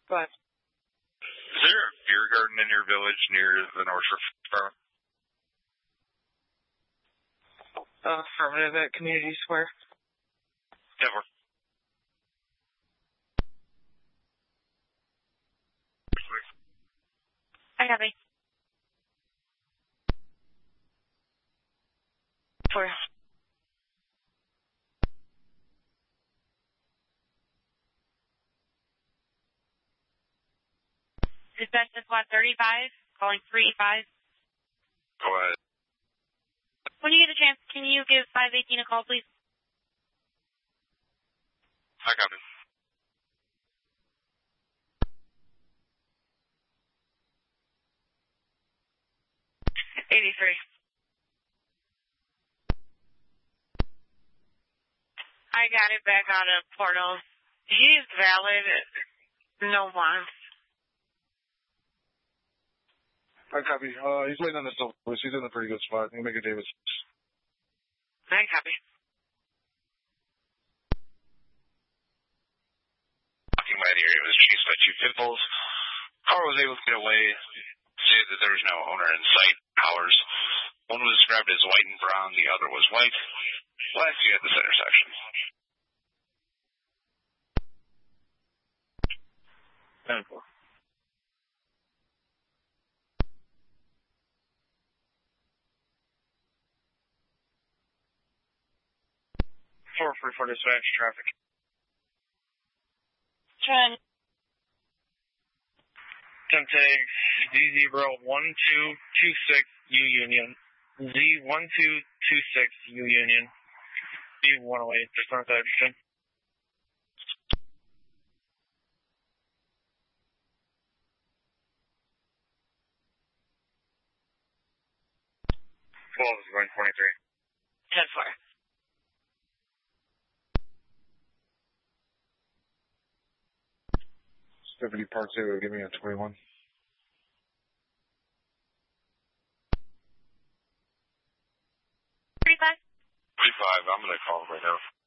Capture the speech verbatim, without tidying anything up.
But is there a beer garden in your village near the North Shore? Uh, affirmative at Community Square. Never. I copy. Four. Dispatch to squad thirty-five, calling three five. Go ahead. When you get a chance, can you give five eighteen a call, please? I got it. eighty-three. I got it back out of portal. He's valid. No one. I copy. Uh, he's waiting on the silver. He's in a pretty good spot. He'll make a Davis. I copy. Walking by the area was chased by two pit bulls. Car was able to get away. Stated that there was no owner in sight. Hours. One was described as white and brown. The other was white. Last year at this intersection. ten four. four three four dispatch traffic. Trent. Ten tags Z zero one two two six U Union. Z one two two six U Union. B one oh eight, just north Edgerton. twelve is going twenty-three. ten four. Deputy Park Zero, give me a twenty-one. three five. three five. I'm going to call right now.